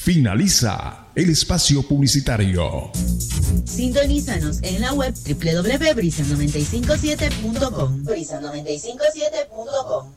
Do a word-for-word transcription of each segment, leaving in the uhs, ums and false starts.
Finaliza el espacio publicitario. Sintonízanos en la web doble u doble u doble u punto brisa noventa y cinco siete punto com. brisa noventa y cinco siete punto com.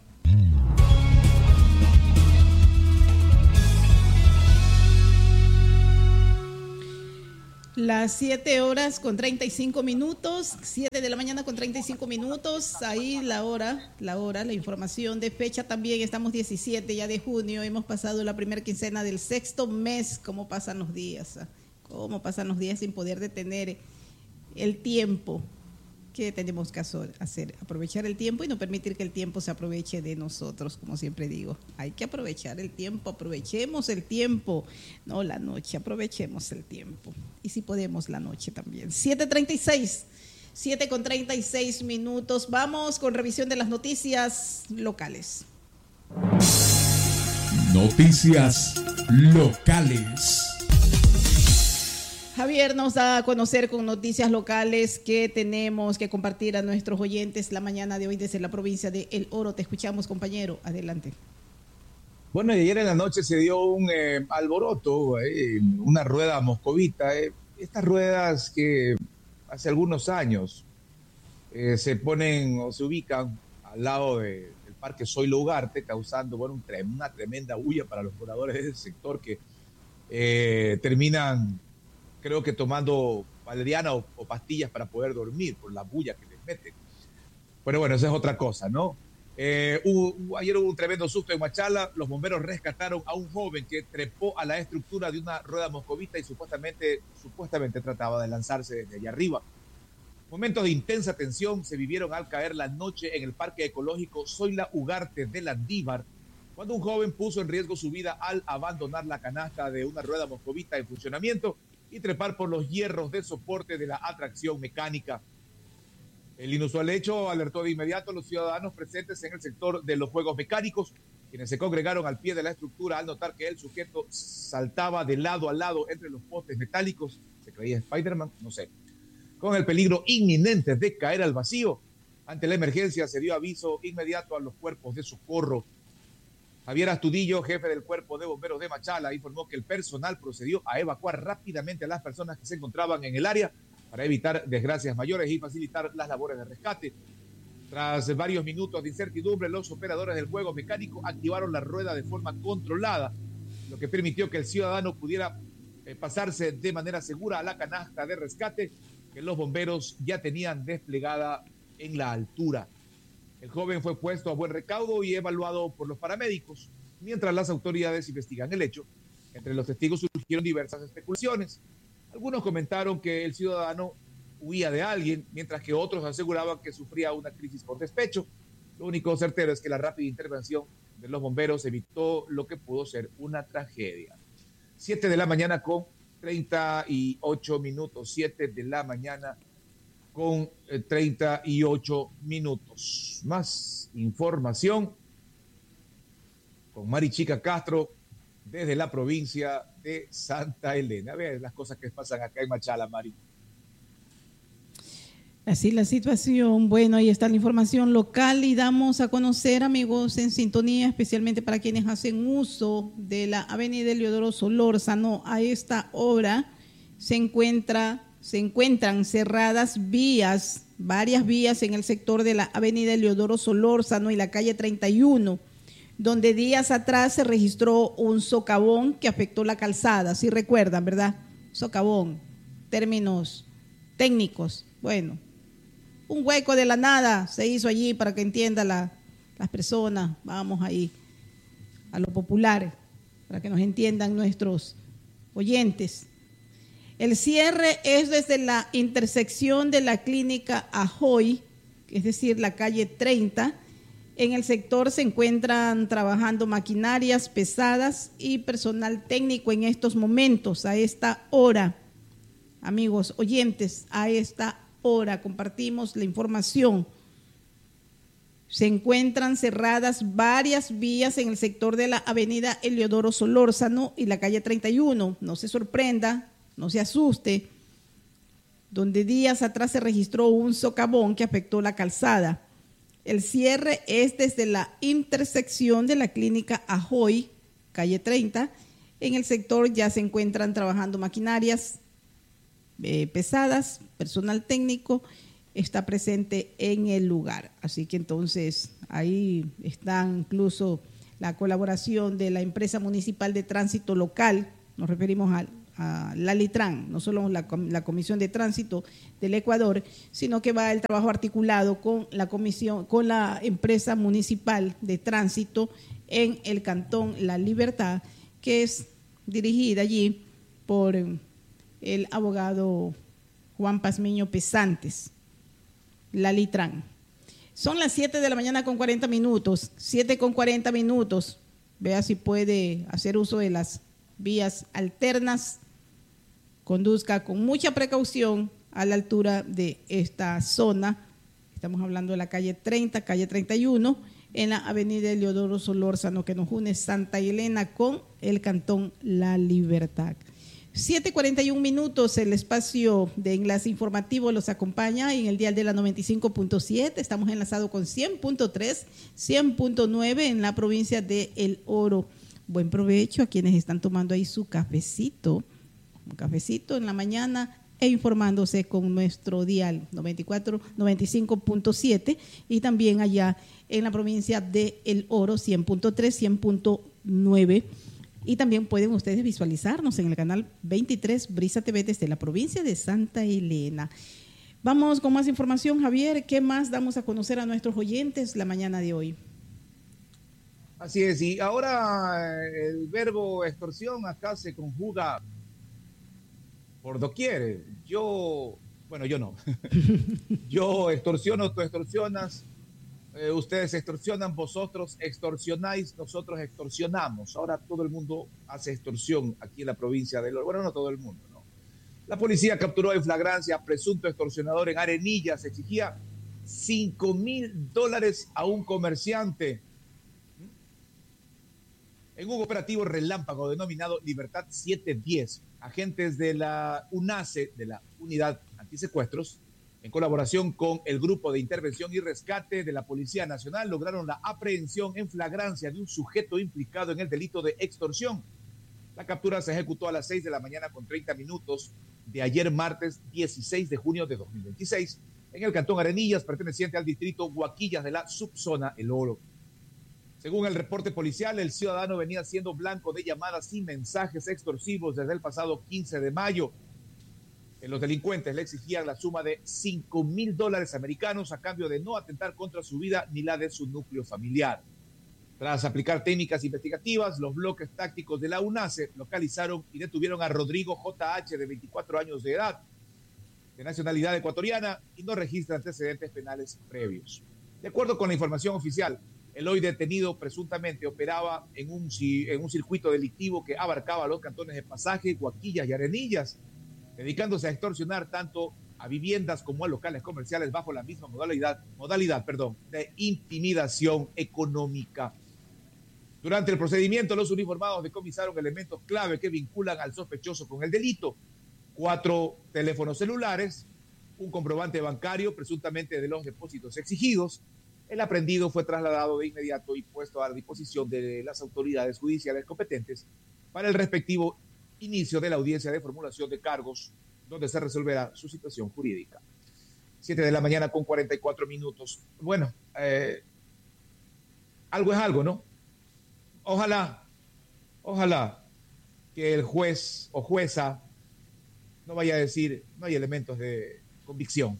Las siete horas con treinta y cinco minutos, siete de la mañana con treinta y cinco minutos, ahí la hora, la hora, la información de fecha también, estamos diecisiete ya de junio, hemos pasado la primera quincena del sexto mes. ¿Cómo pasan los días? ¿Cómo pasan los días sin poder detener el tiempo? ¿Qué tenemos que hacer? Aprovechar el tiempo y no permitir que el tiempo se aproveche de nosotros, como siempre digo. Hay que aprovechar el tiempo, aprovechemos el tiempo. No la noche, aprovechemos el tiempo. Y si podemos, la noche también. siete treinta y seis, siete con treinta y seis minutos. Vamos con revisión de las noticias locales. Noticias locales. Javier nos da a conocer con noticias locales que tenemos que compartir a nuestros oyentes la mañana de hoy desde la provincia de El Oro. Te escuchamos, compañero. Adelante. Bueno, ayer en la noche se dio un eh, alboroto, eh, una rueda moscovita. Eh, estas ruedas que hace algunos años eh, se ponen o se ubican al lado de, del Parque Zoilo Ugarte, causando bueno, un, una tremenda bulla para los moradores de ese sector que eh, terminan, creo que tomando valeriana o, o pastillas para poder dormir por la bulla que les meten. Pero bueno, esa es otra cosa, ¿no? Eh, hubo, ayer hubo un tremendo susto en Machala. Los bomberos rescataron a un joven que trepó a la estructura de una rueda moscovita y supuestamente, supuestamente trataba de lanzarse desde allá arriba. Momentos de intensa tensión se vivieron al caer la noche en el Parque Ecológico Zoilo Ugarte de Landívar, cuando un joven puso en riesgo su vida al abandonar la canasta de una rueda moscovita en funcionamiento y trepar por los hierros de soporte de la atracción mecánica. El inusual hecho alertó de inmediato a los ciudadanos presentes en el sector de los juegos mecánicos, quienes se congregaron al pie de la estructura al notar que el sujeto saltaba de lado a lado entre los postes metálicos, se creía Spider-Man, no sé, con el peligro inminente de caer al vacío. Ante la emergencia se dio aviso inmediato a los cuerpos de socorro. Javier Astudillo, jefe del Cuerpo de Bomberos de Machala, informó que el personal procedió a evacuar rápidamente a las personas que se encontraban en el área para evitar desgracias mayores y facilitar las labores de rescate. Tras varios minutos de incertidumbre, los operadores del juego mecánico activaron la rueda de forma controlada, lo que permitió que el ciudadano pudiera eh, pasarse de manera segura a la canasta de rescate que los bomberos ya tenían desplegada en la altura. El joven fue puesto a buen recaudo y evaluado por los paramédicos, mientras las autoridades investigan el hecho. Entre los testigos surgieron diversas especulaciones. Algunos comentaron que el ciudadano huía de alguien, mientras que otros aseguraban que sufría una crisis por despecho. Lo único certero es que la rápida intervención de los bomberos evitó lo que pudo ser una tragedia. Siete de la mañana con treinta y ocho minutos. Siete de la mañana con treinta y ocho minutos. Más información con Mari Chica Castro desde la provincia de Santa Elena. A ver las cosas que pasan acá en Machala, Mari. Así la situación. Bueno, ahí está la información local y damos a conocer, amigos, en sintonía, especialmente para quienes hacen uso de la avenida Eliodoro Solórzano. A esta hora se encuentra, se encuentran cerradas vías, varias vías en el sector de la avenida Eliodoro Solórzano y la calle treinta y uno, donde días atrás se registró un socavón que afectó la calzada. Si recuerdan, ¿verdad? Socavón, términos técnicos. Bueno, un hueco de la nada se hizo allí para que entiendan la, las personas. Vamos ahí a lo popular, para que nos entiendan nuestros oyentes. El cierre es desde la intersección de la clínica Ajoy, es decir, la calle treinta. En el sector se encuentran trabajando maquinarias pesadas y personal técnico en estos momentos, a esta hora. Amigos oyentes, a esta hora compartimos la información. Se encuentran cerradas varias vías en el sector de la avenida Eliodoro Solórzano y la calle treinta y uno. No se sorprenda, no se asuste, donde días atrás se registró un socavón que afectó la calzada. El cierre es desde la intersección de la clínica Ajoy, calle treinta, En el sector ya se encuentran trabajando maquinarias eh, pesadas, personal técnico está presente en el lugar. Así que entonces ahí está incluso la colaboración de la empresa municipal de tránsito local, nos referimos a, a la Litran, no solo la, la Comisión de Tránsito del Ecuador, sino que va el trabajo articulado con la comisión, con la empresa municipal de tránsito en el Cantón La Libertad, que es dirigida allí por el abogado Juan Pazmiño Pesantes, la Litran. Son las siete de la mañana con cuarenta minutos, siete con cuarenta minutos. Vea si puede hacer uso de las vías alternas. Conduzca con mucha precaución a la altura de esta zona. Estamos hablando de la calle treinta, calle treinta y uno, en la avenida Eleodoro Solórzano, que nos une Santa Elena con el Cantón La Libertad. siete cuarenta y un minutos, el espacio de enlace informativo los acompaña en el dial de la noventa y cinco punto siete. Estamos enlazados con cien punto tres, cien punto nueve en la provincia de El Oro. Buen provecho a quienes están tomando ahí su cafecito, un cafecito en la mañana e informándose con nuestro dial noventa y cuatro, noventa y cinco punto siete y también allá en la provincia de El Oro cien punto tres, cien punto nueve. Y también pueden ustedes visualizarnos en el canal veintitrés Brisa T V desde la provincia de Santa Elena. Vamos con más información, Javier. ¿Qué más damos a conocer a nuestros oyentes la mañana de hoy? Así es, y ahora el verbo extorsión acá se conjuga por doquier. Yo, bueno, yo no. Yo extorsiono, tú extorsionas. Eh, ustedes extorsionan, vosotros extorsionáis, nosotros extorsionamos. Ahora todo el mundo hace extorsión aquí en la provincia de El Oro. Bueno, no todo el mundo, ¿no? La policía capturó en flagrancia a presunto extorsionador en Arenillas. Exigía cinco mil dólares a un comerciante. En un operativo relámpago denominado Libertad setecientos diez, agentes de la UNACE, de la Unidad Antisecuestros, en colaboración con el Grupo de Intervención y Rescate de la Policía Nacional, lograron la aprehensión en flagrancia de un sujeto implicado en el delito de extorsión. La captura se ejecutó a las seis de la mañana con treinta minutos de ayer martes dieciséis de junio de dos mil veintiséis en el Cantón Arenillas, perteneciente al distrito Huaquillas de la subzona El Oro. Según el reporte policial, el ciudadano venía siendo blanco de llamadas y mensajes extorsivos desde el pasado quince de mayo. Los delincuentes le exigían la suma de cinco mil dólares americanos a cambio de no atentar contra su vida ni la de su núcleo familiar. Tras aplicar técnicas investigativas, los bloques tácticos de la UNACE localizaron y detuvieron a Rodrigo J H, de veinticuatro años de edad, de nacionalidad ecuatoriana, y no registra antecedentes penales previos. De acuerdo con la información oficial, el hoy detenido presuntamente operaba en un, en un circuito delictivo que abarcaba los cantones de Pasaje, Huaquillas y Arenillas, dedicándose a extorsionar tanto a viviendas como a locales comerciales bajo la misma modalidad, modalidad perdón, de intimidación económica. Durante el procedimiento, los uniformados decomisaron elementos clave que vinculan al sospechoso con el delito: cuatro teléfonos celulares, un comprobante bancario presuntamente de los depósitos exigidos. El aprehendido fue trasladado de inmediato y puesto a la disposición de las autoridades judiciales competentes para el respectivo inicio de la audiencia de formulación de cargos, donde se resolverá su situación jurídica. Siete de la mañana con cuarenta y cuatro minutos. Bueno, eh, algo es algo, ¿no? Ojalá, ojalá que el juez o jueza no vaya a decir, no hay elementos de convicción.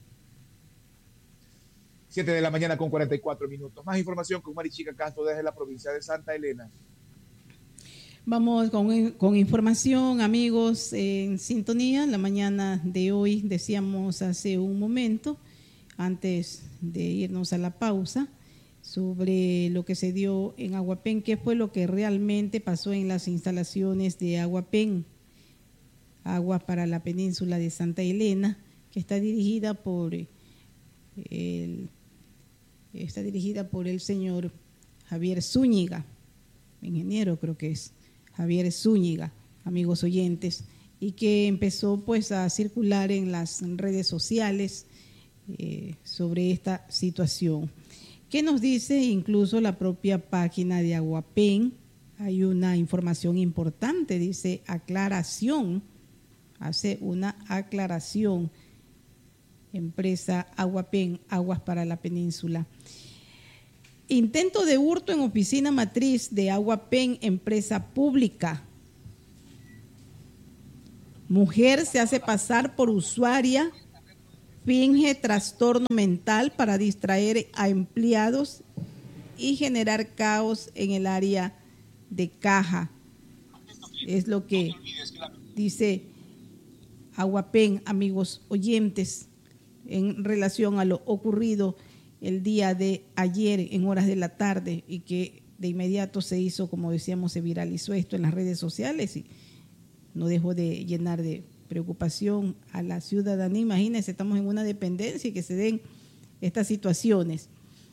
Siete de la mañana con cuarenta y cuatro minutos. Más información con Marichica Castro desde la provincia de Santa Elena. Vamos con, con información, amigos, en sintonía. La mañana de hoy, decíamos hace un momento, antes de irnos a la pausa, sobre lo que se dio en Aguapén, qué fue lo que realmente pasó en las instalaciones de Aguapén, Agua para la Península de Santa Elena, que está dirigida por el, está dirigida por el señor Javier Zúñiga, ingeniero creo que es, Javier Zúñiga, amigos oyentes, y que empezó pues a circular en las redes sociales eh, sobre esta situación. ¿Qué nos dice incluso la propia página de Aguapén? hay una información importante, dice aclaración, hace una aclaración, empresa Aguapen, Aguas para la Península. Intento de hurto en oficina matriz de Aguapen, empresa pública. Mujer se hace pasar por usuaria, finge trastorno mental para distraer a empleados y generar caos en el área de caja. Es lo que dice Aguapen, amigos oyentes, en relación a lo ocurrido el día de ayer en horas de la tarde y que de inmediato se hizo, como decíamos, se viralizó esto en las redes sociales y no dejó de llenar de preocupación a la ciudadanía. Imagínense, estamos en una dependencia y que se den estas situaciones.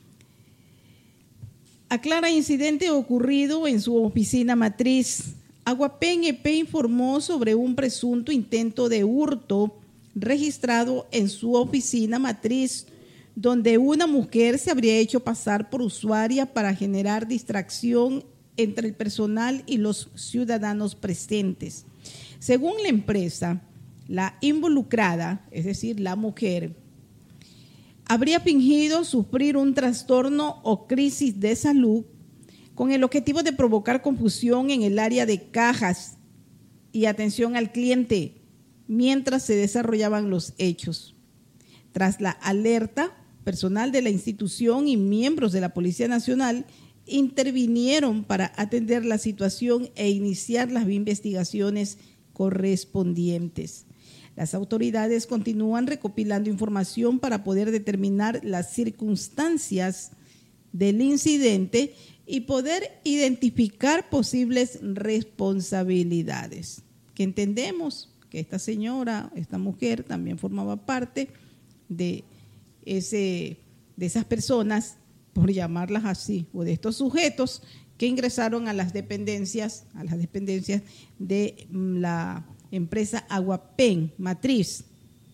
Aclara incidente ocurrido en su oficina matriz. Aguapen E P informó sobre un presunto intento de hurto registrado en su oficina matriz, donde una mujer se habría hecho pasar por usuaria para generar distracción entre el personal y los ciudadanos presentes. Según la empresa, la involucrada, es decir, la mujer, habría fingido sufrir un trastorno o crisis de salud con el objetivo de provocar confusión en el área de cajas y atención al cliente mientras se desarrollaban los hechos. Tras la alerta, personal de la institución y miembros de la Policía Nacional intervinieron para atender la situación e iniciar las investigaciones correspondientes. Las autoridades continúan recopilando información para poder determinar las circunstancias del incidente y poder identificar posibles responsabilidades. Que entendemos que esta señora, esta mujer, también formaba parte de ese, de esas personas, por llamarlas así, o de estos sujetos que ingresaron a las dependencias, a las dependencias de la empresa Aguapen Matriz.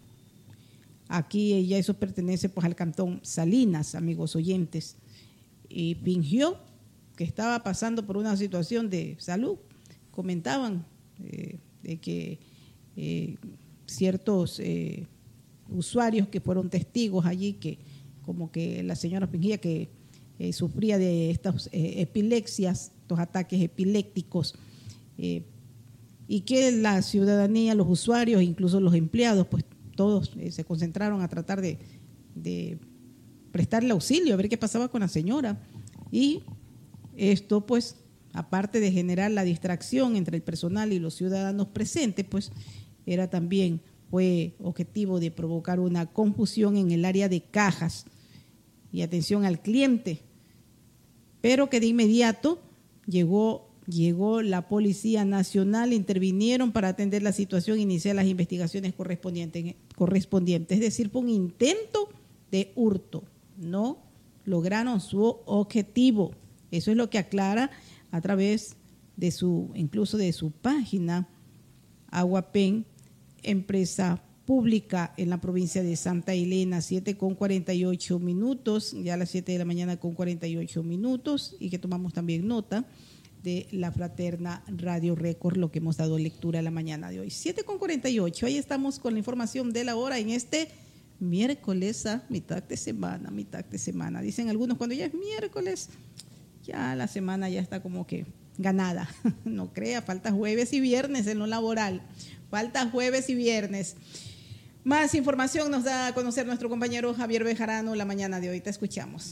Aquí ella, eso pertenece pues al cantón Salinas, amigos oyentes, y fingió que estaba pasando por una situación de salud. Comentaban eh, de que eh, ciertos eh, usuarios que fueron testigos allí, que como que la señora fingía que eh, sufría de estas eh, epilepsias, estos ataques epilépticos, eh, y que la ciudadanía, los usuarios, incluso los empleados, pues todos eh, se concentraron a tratar de, de prestarle auxilio, a ver qué pasaba con la señora. Y esto, pues, aparte de generar la distracción entre el personal y los ciudadanos presentes, pues era también, fue objetivo de provocar una confusión en el área de cajas y atención al cliente, pero que de inmediato llegó Llegó la Policía Nacional, intervinieron para atender la situación e iniciar las investigaciones correspondientes, correspondientes. Es decir, fue un intento de hurto. No lograron su objetivo. Eso es lo que aclara a través de su, incluso de su página, Aguapen, empresa pública en la provincia de Santa Elena, siete con cuarenta y ocho minutos, ya a las siete de la mañana con cuarenta y ocho minutos, y que tomamos también nota de la fraterna Radio Récord, lo que hemos dado lectura la mañana de hoy. siete con cuarenta y ocho, ahí estamos con la información de la hora en este miércoles, a mitad de semana, mitad de semana. Dicen algunos, cuando ya es miércoles, ya la semana ya está como que ganada. No crea, falta jueves y viernes en lo laboral. Falta jueves y viernes. Más información nos da a conocer nuestro compañero Javier Bejarano la mañana de hoy. Te escuchamos.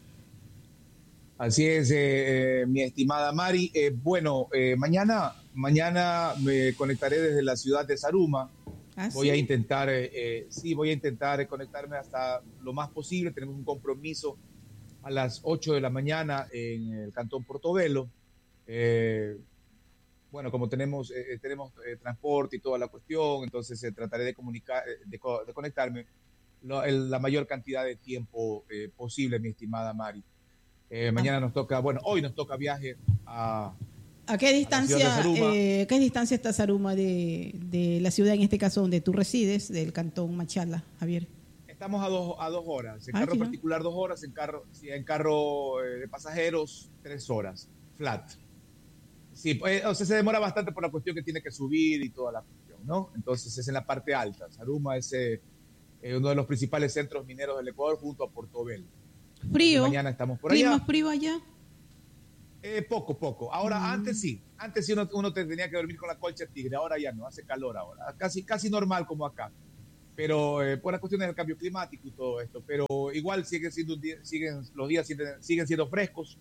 Así es, eh, eh, mi estimada Mari. Eh, bueno, eh, mañana, mañana me conectaré desde la ciudad de Zaruma. ¿Ah, voy sí? a intentar, eh, eh, sí, voy a intentar conectarme hasta lo más posible. Tenemos un compromiso a las ocho de la mañana en el cantón Portobelo. Eh, bueno, como tenemos, eh, tenemos eh, transporte y toda la cuestión, entonces eh, trataré de comunicar, de, de conectarme lo, el, la mayor cantidad de tiempo eh, posible, mi estimada Mari. Eh, mañana nos toca, bueno, hoy nos toca viaje a... ¿A qué distancia, a eh, ¿qué distancia está Zaruma de, de la ciudad, en este caso, donde tú resides, del cantón Machala, Javier? Estamos a dos, a dos horas. En ah, carro sí, particular, dos horas. En carro, sí, en carro eh, de pasajeros, tres horas. Flat. Sí, eh, o sea, se demora bastante por la cuestión que tiene que subir y toda la cuestión, ¿no? Entonces es en la parte alta. Zaruma es eh, eh, uno de los principales centros mineros del Ecuador junto a Portobelo. Frío. Entonces, mañana estamos por ¿Clima allá. frío allá? Eh, poco, poco. Ahora, mm. antes sí. Antes sí uno, uno tenía que dormir con la colcha tigre. Ahora ya no. Hace calor ahora. Casi, casi normal como acá. Pero eh, por las cuestiones del cambio climático y todo esto. Pero igual siguen siendo siguen, los días siguen, siguen siendo frescos.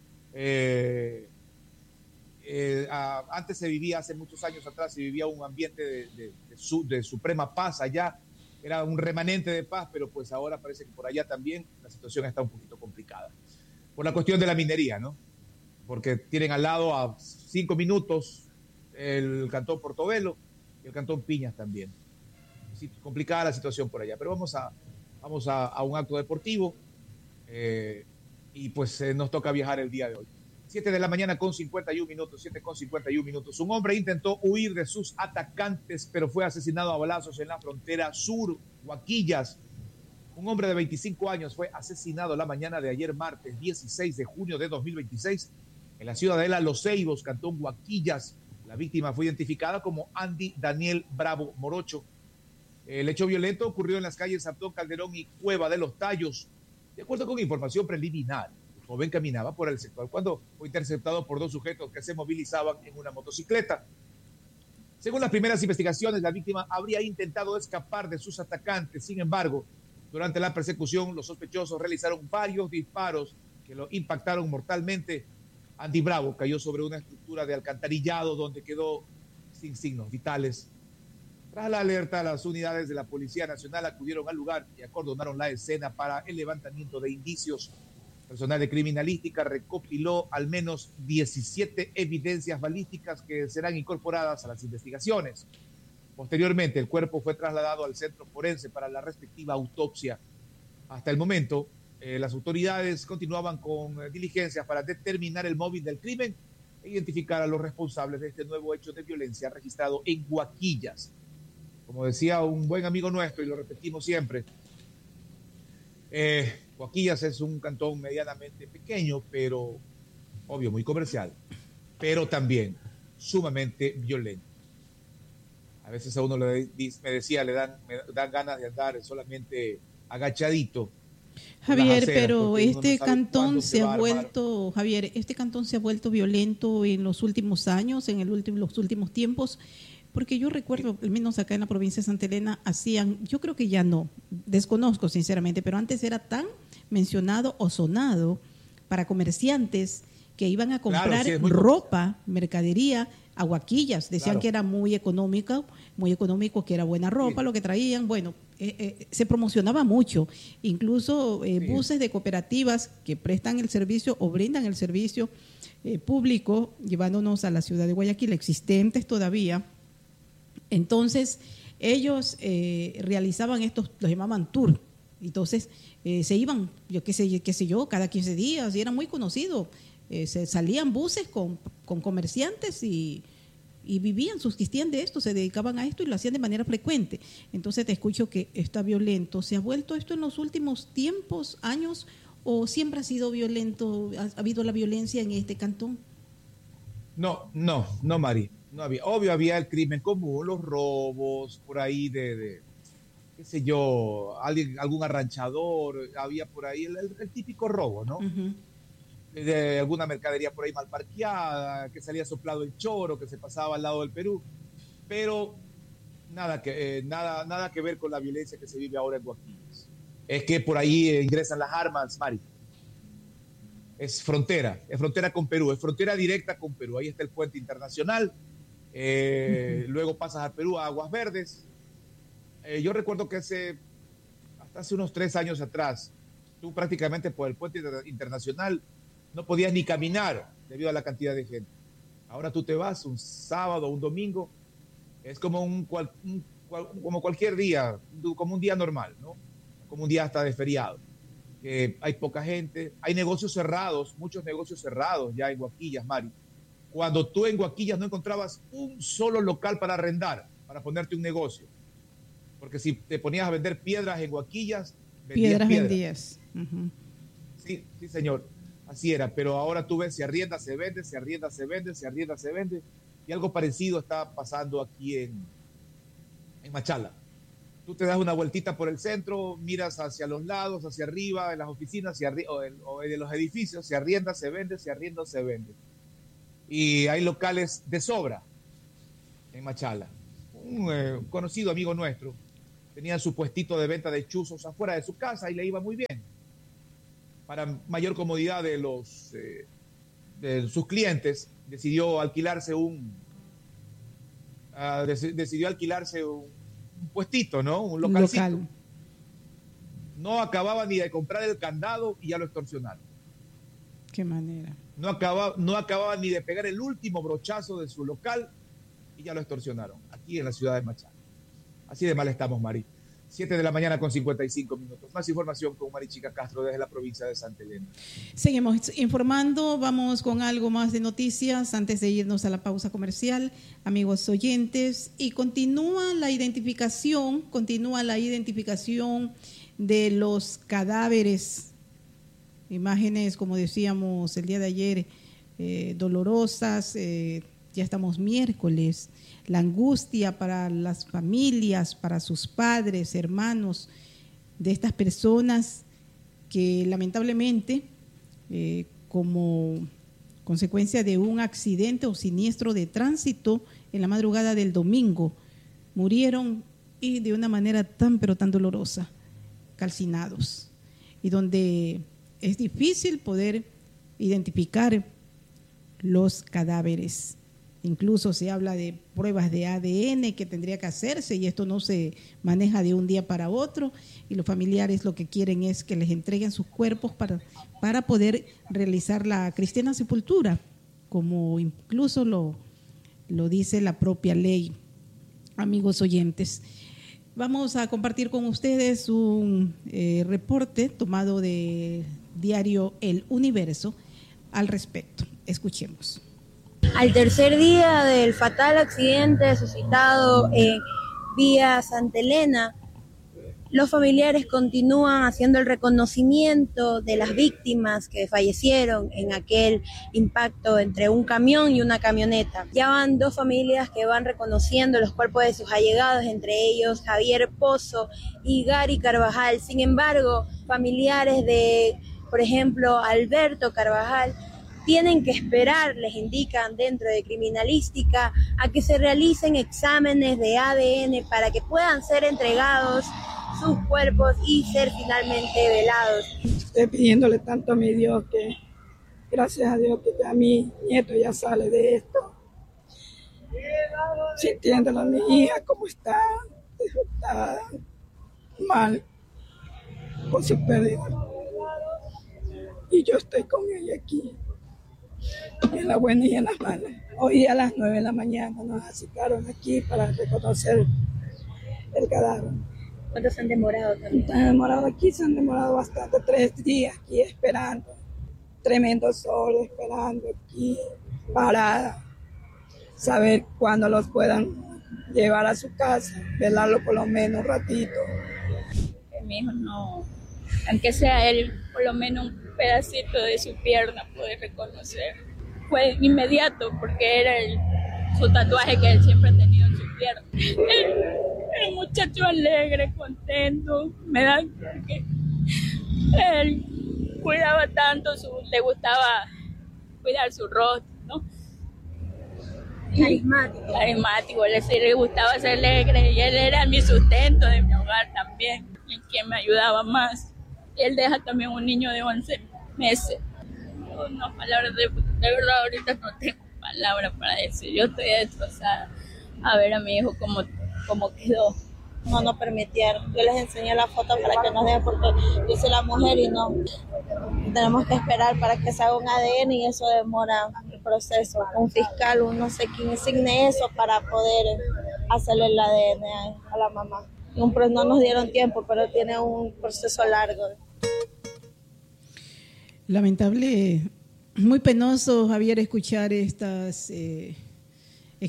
Eh, eh, a, antes se vivía, hace muchos años atrás, se vivía un ambiente de, de, de, su, de suprema paz allá. Era un remanente de paz, pero pues ahora parece que por allá también la situación está un poquito complicada. Por la cuestión de la minería, ¿no? Porque tienen al lado a cinco minutos el cantón Portobelo y el cantón Piñas también. Sí, complicada la situación por allá, pero vamos a, vamos a, a un acto deportivo eh, y pues eh, nos toca viajar el día de hoy. siete de la mañana con cincuenta y un minutos, siete con cincuenta y un minutos. Un hombre intentó huir de sus atacantes, pero fue asesinado a balazos en la frontera sur, Huaquillas. Un hombre de veinticinco años fue asesinado la mañana de ayer, martes dieciséis de junio de dos mil veintiséis, en la ciudadela Los Ceibos, cantón Huaquillas. La víctima fue identificada como Andy Daniel Bravo Morocho. El hecho violento ocurrió en las calles Antón Calderón y Cueva de los Tallos. De acuerdo con información preliminar, el joven caminaba por el sector cuando fue interceptado por dos sujetos que se movilizaban en una motocicleta. Según las primeras investigaciones, la víctima habría intentado escapar de sus atacantes. Sin embargo, durante la persecución, los sospechosos realizaron varios disparos que lo impactaron mortalmente. Andy Bravo cayó sobre una estructura de alcantarillado donde quedó sin signos vitales. Tras la alerta, las unidades de la Policía Nacional acudieron al lugar y acordonaron la escena para el levantamiento de indicios. Personal de criminalística recopiló al menos diecisiete evidencias balísticas que serán incorporadas a las investigaciones. Posteriormente, el cuerpo fue trasladado al centro forense para la respectiva autopsia. Hasta el momento, eh, las autoridades continuaban con eh, diligencias para determinar el móvil del crimen e identificar a los responsables de este nuevo hecho de violencia registrado en Huaquillas. Como decía un buen amigo nuestro, y lo repetimos siempre, eh, Huaquillas es un cantón medianamente pequeño, pero obvio, muy comercial, pero también sumamente violento. A veces a uno le, me decía, le dan, me dan ganas de andar solamente agachadito. Javier, pero este no cantón se, se ha vuelto, Javier, este cantón se ha vuelto violento en los últimos años, en el último, los últimos tiempos, porque yo recuerdo, al menos acá en la provincia de Santa Elena, hacían, yo creo que ya no, desconozco sinceramente, pero antes era tan mencionado o sonado para comerciantes que iban a comprar claro, sí, ropa, mercadería, a Huaquillas, decían claro. que era muy económica, muy económico, que era buena ropa, sí. lo que traían, bueno, eh, eh, se promocionaba mucho, incluso eh, sí. buses de cooperativas que prestan el servicio o brindan el servicio eh, público, llevándonos a la ciudad de Guayaquil, existentes todavía. Entonces, ellos eh, realizaban estos, los llamaban tour, entonces eh, se iban, yo qué sé, qué sé yo, cada quince días, y era muy conocido. Eh, se salían buses con, con comerciantes y, y vivían, subsistían de esto, se dedicaban a esto y lo hacían de manera frecuente. Entonces te escucho que está violento. ¿Se ha vuelto esto en los últimos tiempos, años, o siempre ha sido violento? ¿Ha, ha habido la violencia en este cantón? No, no, no, Mari. No había. Obvio había el crimen común, los robos, por ahí de, de qué sé yo, alguien, algún arranchador, había por ahí el, el, el típico robo, ¿no? Uh-huh. De alguna mercadería por ahí mal parqueada, que salía soplado el choro, que se pasaba al lado del Perú, pero nada que, eh, nada, nada que ver con la violencia que se vive ahora en Huaquillas. Es que por ahí eh, ingresan las armas, Mari. Es frontera, es frontera con Perú, es frontera directa con Perú. Ahí está el puente internacional, eh, uh-huh. luego pasas a Perú a Aguas Verdes. Eh, yo recuerdo que hace, hasta hace unos tres años atrás, tú prácticamente por el puente internacional no podías ni caminar debido a la cantidad de gente. Ahora tú te vas un sábado o un domingo, es como, un, cual, un, como cualquier día, como un día normal, ¿no? Como un día hasta de feriado. Que hay poca gente, hay negocios cerrados, muchos negocios cerrados ya en Huaquillas, Mari. Cuando tú en Huaquillas no encontrabas un solo local para arrendar, para ponerte un negocio. Porque si te ponías a vender piedras en Huaquillas, vendías piedras piedras. vendías. Uh-huh. Sí, sí, señor. Así era, pero ahora tú ves, se arrienda, se vende, se arrienda, se vende, se arrienda, se vende, y algo parecido está pasando aquí en, en Machala. Tú te das una vueltita por el centro, miras hacia los lados, hacia arriba, en las oficinas se arri- o, en, o en los edificios, se arrienda, se vende, se arrienda, se vende. Y hay locales de sobra en Machala. Un eh, conocido amigo nuestro tenía su puestito de venta de chuzos afuera de su casa y le iba muy bien. Para mayor comodidad de, los, eh, de sus clientes, decidió alquilarse un, uh, dec- decidió alquilarse un, un puestito, ¿no? Un localcito. Local. No acababa ni de comprar el candado y ya lo extorsionaron. Qué manera. No acababa, no acababa ni de pegar el último brochazo de su local y ya lo extorsionaron, aquí en la ciudad de Machala. Así de mal estamos, Mari. siete de la mañana con cincuenta y cinco minutos. Más información con Marichica Castro desde la provincia de Santa Elena. Seguimos informando, vamos con algo más de noticias antes de irnos a la pausa comercial, amigos oyentes, y continúa la identificación, continúa la identificación de los cadáveres, imágenes, como decíamos el día de ayer, eh, dolorosas, eh, ya estamos miércoles, la angustia para las familias, para sus padres, hermanos, de estas personas que lamentablemente, eh, como consecuencia de un accidente o siniestro de tránsito en la madrugada del domingo, murieron y de una manera tan pero tan dolorosa, calcinados, y donde es difícil poder identificar los cadáveres. Incluso se habla de pruebas de A D N que tendría que hacerse y esto no se maneja de un día para otro, y los familiares lo que quieren es que les entreguen sus cuerpos para, para poder realizar la cristiana sepultura, como incluso lo, lo dice la propia ley. Amigos oyentes, vamos a compartir con ustedes un eh, reporte tomado de diario El Universo al respecto. Escuchemos. Al tercer día del fatal accidente suscitado en vía Santa Elena, los familiares continúan haciendo el reconocimiento de las víctimas que fallecieron en aquel impacto entre un camión y una camioneta. Ya van dos familias que van reconociendo los cuerpos de sus allegados, entre ellos Javier Pozo y Gary Carvajal. Sin embargo, familiares de, por ejemplo, Alberto Carvajal, tienen que esperar, les indican dentro de criminalística, a que se realicen exámenes de A D N para que puedan ser entregados sus cuerpos y ser finalmente velados. Estoy pidiéndole tanto a mi Dios que, gracias a Dios, que ya mi nieto ya sale de esto. Sintiéndolo a mi hija como está, disfrutada, mal, con su pérdida. Y yo estoy con ella aquí, en la buena y en las malas. Hoy a las nueve de la mañana nos citaron aquí para reconocer el cadáver. ¿Cuántos se han demorado también? Se han demorado aquí, se han demorado bastante, tres días aquí esperando. Tremendo sol, esperando aquí, parada. Saber cuándo los puedan llevar a su casa, velarlo por lo menos un ratito. Mi hijo no, aunque sea él, por lo menos un pedacito de su pierna puede reconocer. Fue inmediato porque era el, su tatuaje que él siempre ha tenido en su pierna. El, el muchacho alegre, contento, me da que él cuidaba tanto, su, le gustaba cuidar su rostro, ¿no? Carismático. Carismático, le, le gustaba ser alegre y él era mi sustento de mi hogar también, y quien me ayudaba más. Y él deja también un niño de once meses. Unas palabras de, de verdad, ahorita no tengo palabras para decir. Yo estoy destrozada a ver a mi hijo cómo, cómo quedó. No nos permitieron. Yo les enseñé la foto para que nos den, porque yo soy la mujer y no. Tenemos que esperar para que se haga un A D N y eso demora el proceso. Un fiscal, un no sé quién insigne eso para poder hacerle el A D N a, a la mamá. Un, no nos dieron tiempo, pero tiene un proceso largo. Lamentable, muy penoso, Javier, escuchar estas eh,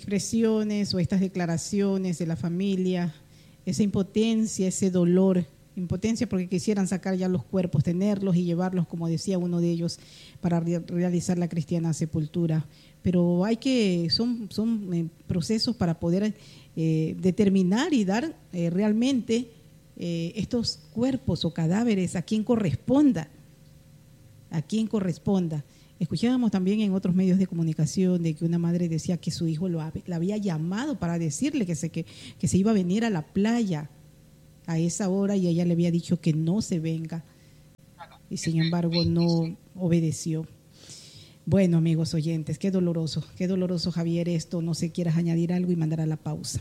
expresiones o estas declaraciones de la familia, esa impotencia, ese dolor impotencia porque quisieran sacar ya los cuerpos, tenerlos y llevarlos, como decía uno de ellos, para re- realizar la cristiana sepultura. Pero hay que, son, son eh, procesos para poder eh, determinar y dar eh, realmente eh, estos cuerpos o cadáveres a quien corresponda, a quien corresponda. Escuchábamos también en otros medios de comunicación de que una madre decía que su hijo lo ha, la había llamado para decirle que se, que, que se iba a venir a la playa a esa hora y ella le había dicho que no se venga y sin embargo no obedeció. Bueno, amigos oyentes, qué doloroso, qué doloroso, Javier, esto. No sé, quieras añadir algo y mandar a la pausa.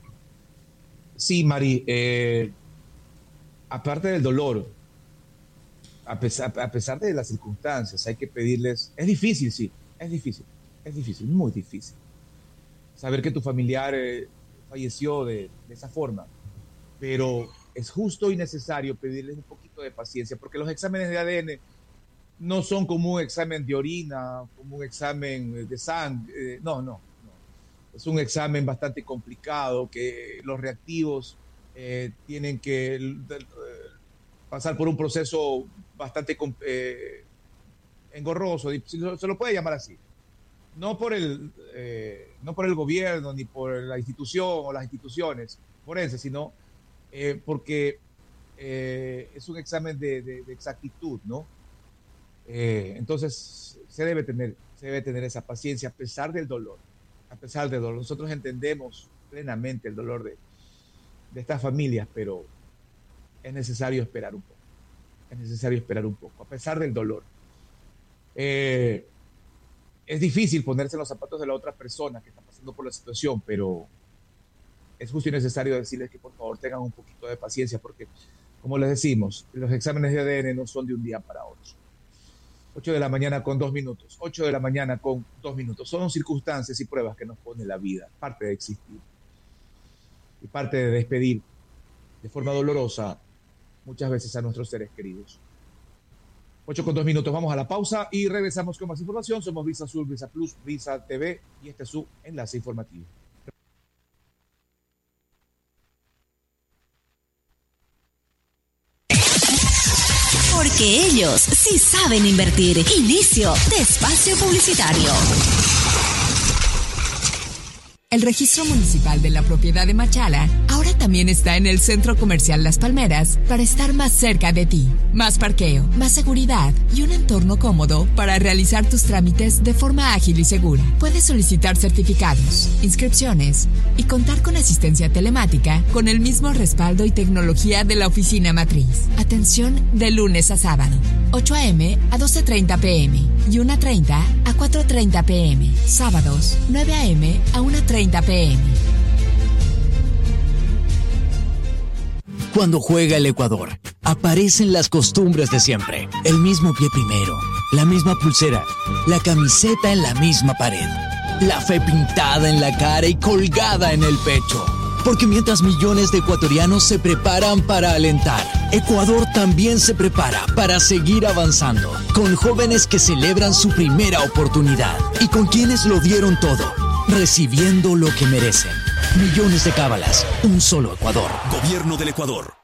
Sí, Mari, eh, aparte del dolor, A pesar, a pesar de las circunstancias, hay que pedirles, es difícil, sí, es difícil, es difícil, muy difícil. Saber que tu familiar eh, falleció de, de esa forma, pero es justo y necesario pedirles un poquito de paciencia, porque los exámenes de A D N no son como un examen de orina, como un examen de sangre, eh, no, no, no. Es un examen bastante complicado, que los reactivos eh, tienen que eh, pasar por un proceso bastante eh, engorroso, se lo puede llamar así. No por el, eh, no por el gobierno, ni por la institución o las instituciones forenses, sino eh, porque eh, es un examen de, de, de exactitud, ¿no? Eh, entonces se debe tener, se debe tener esa paciencia a pesar del dolor, a pesar del dolor. Nosotros entendemos plenamente el dolor de, de estas familias, pero es necesario esperar un poco. Es necesario esperar un poco, a pesar del dolor. Eh, es difícil ponerse en los zapatos de la otra persona que está pasando por la situación, pero es justo y necesario decirles que por favor tengan un poquito de paciencia, porque, como les decimos, los exámenes de A D N no son de un día para otro. ocho de la mañana con dos minutos, ocho de la mañana con dos minutos. Son circunstancias y pruebas que nos pone la vida, parte de existir y parte de despedir de forma dolorosa muchas veces a nuestros seres queridos. ocho con dos minutos, vamos a la pausa y regresamos con más información. Somos Visa Sur, Visa Plus, Visa T V y este es su enlace informativo. Porque ellos sí saben invertir. Inicio de espacio publicitario. El registro municipal de la propiedad de Machala ahora también está en el Centro Comercial Las Palmeras para estar más cerca de ti. Más parqueo, más seguridad y un entorno cómodo para realizar tus trámites de forma ágil y segura. Puedes solicitar certificados, inscripciones y contar con asistencia telemática con el mismo respaldo y tecnología de la oficina matriz. Atención de lunes a sábado, ocho a eme a doce treinta pe eme y una treinta a cuatro treinta pe eme. Sábados, nueve a eme a una treinta pe eme. Cuando juega el Ecuador, aparecen las costumbres de siempre. El mismo pie primero, la misma pulsera, la camiseta en la misma pared, la fe pintada en la cara y colgada en el pecho. Porque mientras millones de ecuatorianos se preparan para alentar, Ecuador también se prepara para seguir avanzando, con jóvenes que celebran su primera oportunidad y con quienes lo dieron todo, recibiendo lo que merecen. Millones de cábalas, un solo Ecuador. Gobierno del Ecuador.